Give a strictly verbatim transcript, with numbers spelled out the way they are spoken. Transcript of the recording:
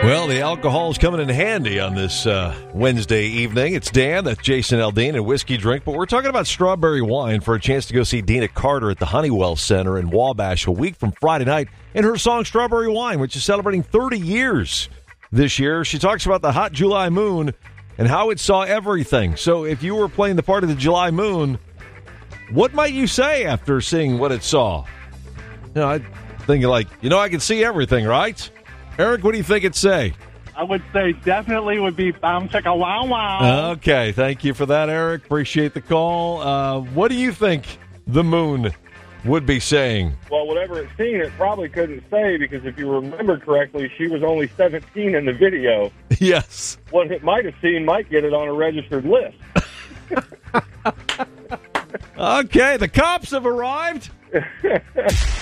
Well, the alcohol's coming in handy on this uh, Wednesday evening. It's Dan, that's Jason Aldean, and Whiskey Drink. But we're talking about strawberry wine for a chance to go see Dina Carter at the Honeywell Center in Wabash a week from Friday night in her song Strawberry Wine, which is celebrating thirty years this year. She talks about the hot July moon and how it saw everything. So if you were playing the part of the July moon, what might you say after seeing what it saw? You know, I'm thinking like, you know, I can see everything, right? Eric, what do you think it'd say? I would say definitely would be bam chicka wow wow. Okay, thank you for that, Eric. Appreciate the call. Uh, what do you think the moon would be saying? Well, whatever it's seen, it probably couldn't say, because if you remember correctly, she was only seventeen in the video. Yes. What it might have seen might get it on a registered list. Okay, the cops have arrived.